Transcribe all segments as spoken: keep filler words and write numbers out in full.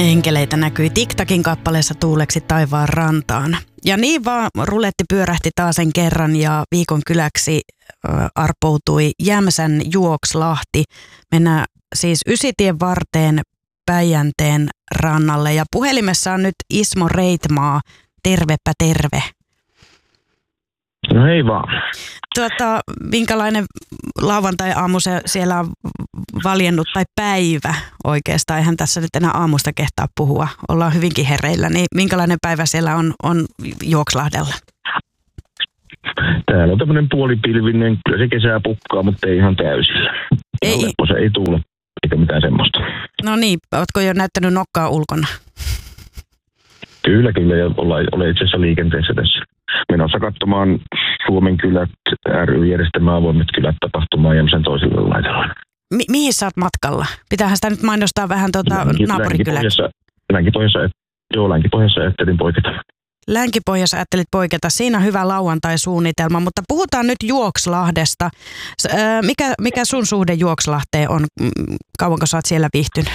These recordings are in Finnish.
Enkeleitä näkyi TikTokin kappaleessa Tuuleksi taivaan rantaan. Ja niin vaan ruletti pyörähti taasen kerran ja viikon kyläksi äh, arpoutui Jämsän Juokslahti. Mennään siis Ysitien varteen Päijänteen rannalle ja puhelimessa on nyt Ismo Reitmaa. Tervepä terve. No hei vaan. Tuota, minkälainen lauantai-aamu se siellä on valjennut tai päivä oikeastaan? Eihän tässä nyt enää aamusta kehtaa puhua. Ollaan hyvinkin hereillä. Niin minkälainen päivä siellä on, on Juokslahdella? Täällä on tämmöinen puolipilvinen. Kyllä se kesää pukkaa, mutta ei ihan täysillä. Ei. Se ei tuule eikä mitään semmoista. No niin, ootko jo näyttänyt nokkaa ulkona? Kyllä, kyllä. Ja ollaan, olen itse asiassa liikenteessä tässä. Menossa katsomaan Suomen kylät ry järjestämään avoimet kylät tapahtumaan Jämsän toisella laidalla. Mi- mihin sä oot matkalla? Pitäähän sitä nyt mainostaa vähän tuota naapurikyläksi. Länkipohjassa, joo, Länkipohjassa ajattelin poiketa. Länkipohjassa ajattelit poiketa. Siinä on hyvä lauantai-suunnitelma, mutta puhutaan nyt Juokslahdesta. Mikä, mikä sun suhde Juokslahteen on? Kauanko sä oot siellä viihtynyt?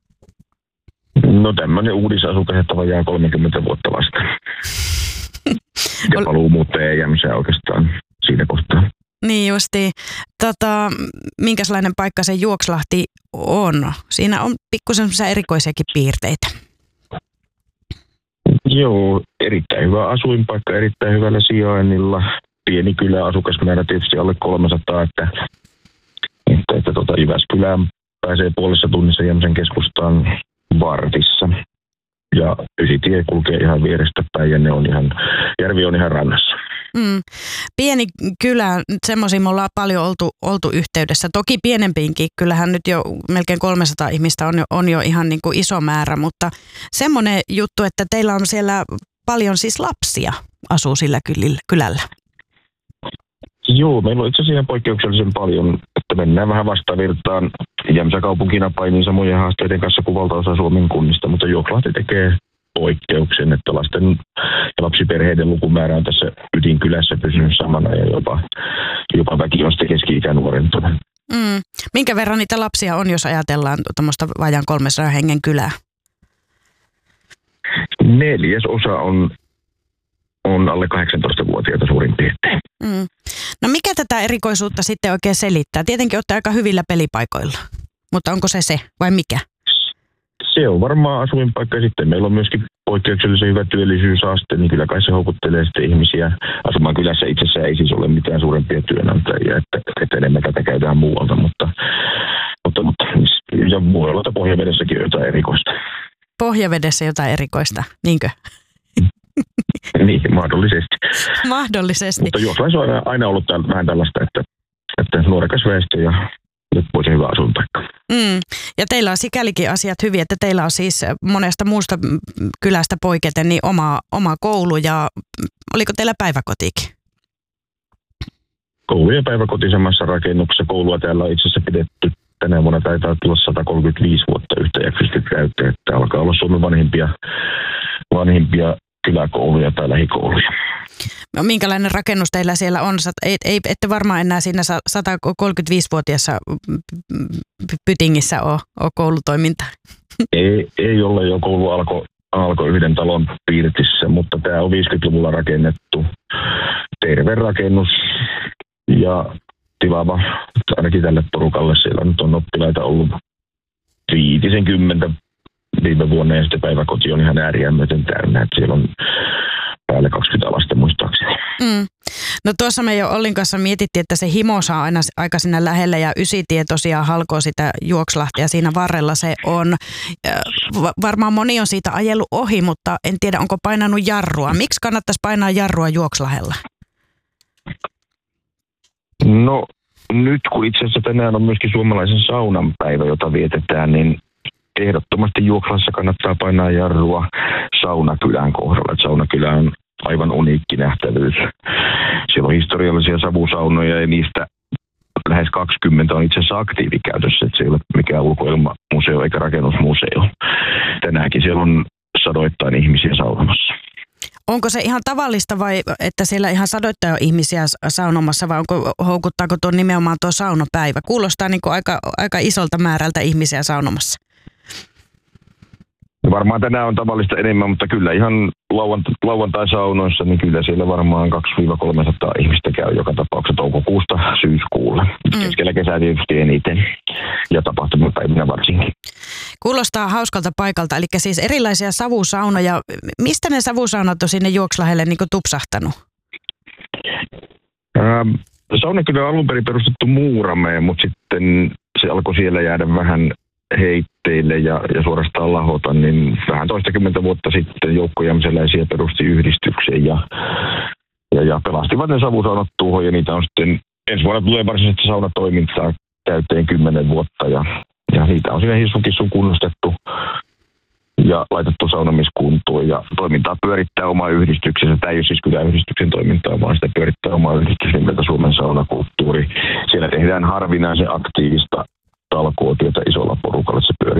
No tämmöinen uudisasukas, että vajaa kolmekymmentä vuotta vasta. Ja paluumuuttaja Jämsää oikeastaan siinä kohtaa. Niin justiin. Tota, minkälainen paikka se Juokslahti on? Siinä on pikkusen semmoisia erikoisiakin piirteitä. Joo, erittäin hyvä asuinpaikka, erittäin hyvällä sijainnilla. Pieni kylä, asukasmäärä tietysti alle kolmesataa, että, että, että tota Jyväskylään pääsee puolessa tunnissa Jämsän keskustaan vartissa. Ja Ysitie kulkee ihan vierestä päin ja ne on ihan, järvi on ihan rannassa. Mm. Pieni kylä, semmoisia me ollaan paljon oltu, oltu yhteydessä. Toki pienempiinkin, kyllähän nyt jo melkein kolmesataa ihmistä on jo, on jo ihan niin kuin iso määrä, mutta semmoinen juttu, että teillä on siellä paljon siis lapsia asuu sillä kylällä. Joo, meillä on itse asiassa poikkeuksellisen paljon, että mennään vähän vastavirtaan. Jämsä kaupunkina painii samojen haasteiden kanssa kuin valtaosa Suomen kunnista, mutta Juokslahti tekee poikkeuksen, että lasten ja lapsiperheiden lukumäärä on tässä ydinkylässä pysynyt samana ja jopa, jopa väki on sitten keski-ikään nuorentunut. Mm. Minkä verran niitä lapsia on, jos ajatellaan tuommoista vajaan kolmesataa hengen kylää? Neljäs osa on, on alle kahdeksantoistavuotiaita suurin piirtein. Mm. No mikä tätä erikoisuutta sitten oikein selittää? Tietenkin olette aika hyvillä pelipaikoilla, mutta onko se se vai mikä? Se on varmaan asuinpaikka. Sitten meillä on myöskin poikkeuksellisen hyvä työllisyysaste, niin kyllä kai se houkuttelee sitten ihmisiä. Asumaan kylässä itsessään ei siis ole mitään suurempia työnantajia, että, että enemmän tätä käydään muualta, mutta, mutta, mutta ja muualta Pohjavedessäkin on jotain erikoista. Pohjavedessä jotain erikoista, niinkö? Niin, mahdollisesti. Mahdollisesti. Mutta Juokslahdessa on aina, aina ollut täällä, vähän tällaista, että, että nuorekas väestö ja nyt voisi hyvä asuinpaikka. Mm. Ja teillä on sikälikin asiat hyvin, että teillä on siis monesta muusta kylästä poiketen niin oma, oma koulu ja oliko teillä päiväkotiikin? Koulu ja päiväkoti samassa rakennuksessa. Koulua täällä on itse asiassa pidetty. Tänä vuonna taitaa tulla sata kolmekymmentäviisi vuotta yhtäjaksoisesti täyteen, että alkaa olla Suomen vanhimpia, vanhimpia kyläkouluja tai lähikouluja. No, minkälainen rakennus teillä siellä on? Ei, ei, ette varmaan enää siinä sata kolmekymmentäviisivuotiaassa Pytingissä ole, ole koulutoiminta. Ei, ei ole jo koulu alkoi alko yhden talon piirtissä, mutta tämä on viisikymmentäluvulla rakennettu terve rakennus ja tilaava ainakin tälle porukalle. Siellä nyt on oppilaita ollut viitisen kymmentä viime vuonna ja sitten päiväkoti on ihan ääriämmöten täynnä, että siellä on päälle kaksikymmentä lasta muistaakseni. Mm. No tuossa me jo Ollin kanssa mietittiin, että se himo saa aina aika sinne lähellä ja Ysitie tosiaan halkoo sitä Juokslahtia siinä varrella se on. Varmaan moni on siitä ajellut ohi, mutta en tiedä onko painanut jarrua. Miksi kannattaisi painaa jarrua Juokslahdella? No nyt kun itse asiassa tänään on myöskin suomalaisen saunan päivä, jota vietetään, niin ehdottomasti Juokslassa kannattaa painaa jarrua Saunakylän kohdalla. Että Saunakylä on aivan uniikki nähtävyys. Siellä on historiallisia savusaunoja ja niistä lähes kaksikymmentä on itse asiassa aktiivikäytössä. Että se ei ole mikään ulkoilmamuseo eikä rakennusmuseo. Tänäänkin siellä on sadoittain ihmisiä saunomassa. Onko se ihan tavallista vai että siellä ihan sadoittain on ihmisiä saunomassa vai onko, houkuttaako tuo nimenomaan tuo saunopäivä? Kuulostaa niin kuin aika, aika isolta määrältä ihmisiä saunomassa. Varmaan tänään on tavallista enemmän, mutta kyllä ihan lauant- lauantai-saunoissa, niin kyllä siellä varmaan kaksisataa kolmesataa ihmistä käy joka tapauksessa toukokuusta syyskuulle. Mm. Keskellä kesää tietysti eniten ja tapahtumapäivinä varsinkin. Kuulostaa hauskalta paikalta, eli siis erilaisia savusaunoja. Mistä ne savusaunat on sinne Juokslahelle niin kuin tupsahtanut? Ähm, sauna kyllä on alun perin perustettu Muurameen, mutta sitten se alkoi siellä jäädä vähän heitteille ja, ja suorastaan lahota, niin vähän toistakymmentä vuotta sitten Joukko Jämsäläisiä perusti yhdistyksen ja, ja, ja pelastivat ne savusaunat tuohon ja niitä on sitten ensi vuonna tulee varsinaisesti saunatoimintaa täyteen kymmenen vuotta ja, ja niitä on siinä hissukin kunnostettu ja laitettu saunamiskuntoon ja toimintaa pyörittää oma yhdistyksensä. Tämä ei ole siis kyläyhdistyksen toimintaa, vaan sitä pyörittää oma yhdistys nimeltä Suomen saunakulttuuri. Siellä tehdään harvinaisen aktiivista talkootyötä isolla porukalla, se pyörii